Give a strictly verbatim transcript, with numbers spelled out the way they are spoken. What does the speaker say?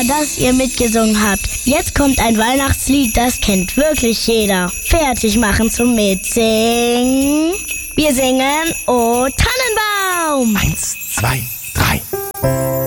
dass ihr mitgesungen habt. Jetzt kommt ein Weihnachtslied, das kennt wirklich jeder. Fertig machen zum Mitsingen. Wir singen O Tannenbaum. Eins, zwei, drei.